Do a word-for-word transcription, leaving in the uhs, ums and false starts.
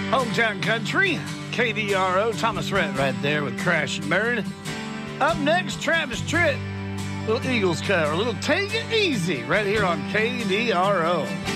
Hometown Country, K D R O, Thomas Rhett right there with Crash and Burn. Up next, Travis Tritt, little Eagles cover, a little Take It Easy right here on K D R O.